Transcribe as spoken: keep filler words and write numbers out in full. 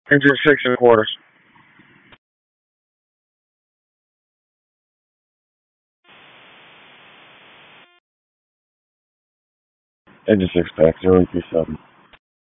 Engine six and quarters. Engine six pack, zero three seven.